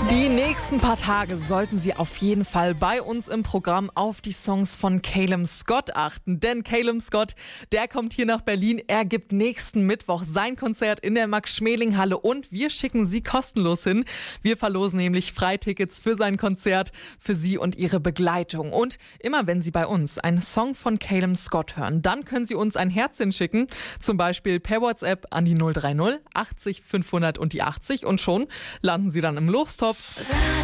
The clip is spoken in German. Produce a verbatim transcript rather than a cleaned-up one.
Die nächsten paar Tage sollten Sie auf jeden Fall bei uns im Programm auf die Songs von Calum Scott achten. Denn Calum Scott, der kommt hier nach Berlin. Er gibt nächsten Mittwoch sein Konzert in der Max-Schmeling-Halle und wir schicken Sie kostenlos hin. Wir verlosen nämlich Freitickets für sein Konzert, für Sie und Ihre Begleitung. Und immer wenn Sie bei uns einen Song von Calum Scott hören, dann können Sie uns ein Herzchen schicken. Zum Beispiel per WhatsApp an die null drei null achtzig fünfhundert und die achtzig und schon landen Sie dann im Lostopf.